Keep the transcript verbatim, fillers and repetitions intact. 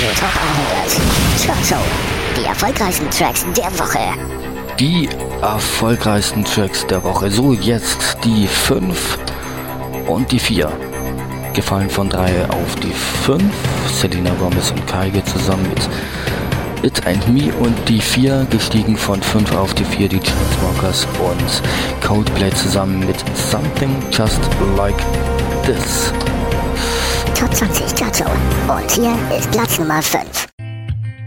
Talk anhört. Chart Show. Die erfolgreichsten Tracks der Woche. Die erfolgreichsten Tracks der Woche. So, jetzt die fünf und die vier. Gefallen von drei auf die fünf. Selena Gomez und Kygo zusammen mit It and Me, und die vier gestiegen von fünf auf die vier, die Chainsmokers und Coldplay zusammen mit Something Just Like This. Top zwanzig Chart Show. Und hier ist Platz Nummer fünf.